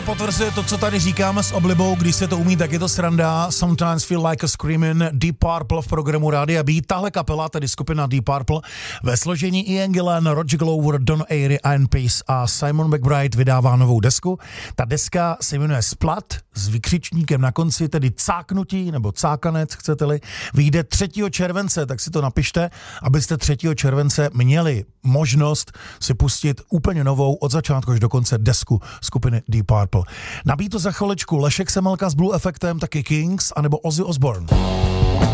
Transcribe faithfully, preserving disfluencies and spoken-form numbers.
potvrzuje to, co tady říkáme s oblibou, když se to umí, tak je to sranda. Sometimes feel like a screamin'. Deep Purple v programu Rádia B. Tahle kapela, tedy skupina Deep Purple, ve složení Ian Gillan, Roger Glover, Don Airey, Ian Pace a Simon McBride vydává novou desku. Ta deska se jmenuje Splat s vykřičníkem na konci, tedy cáknutí nebo cákanec, chcete-li. Vyjde třetího července, tak si to napište, abyste třetího července měli možnost si pustit úplně novou od začátku až do konce desku skupiny Deep Purple. Nabíjí to za chviličku Lešek Semelka s Blue Effectem, taky Kings, anebo Ozzy Osbourne.